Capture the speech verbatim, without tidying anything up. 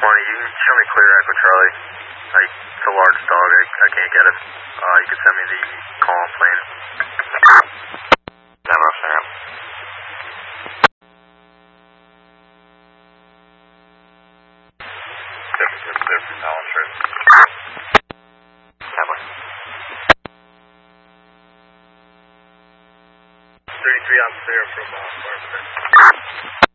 twenty, you can show me clear Echo Charlie. I, it's a large dog, I, I can't get it. Uh, you can send me the call on plane. Never Sam. Different, different knowledge, right? Never. thirty-three on clear from uh, Barber.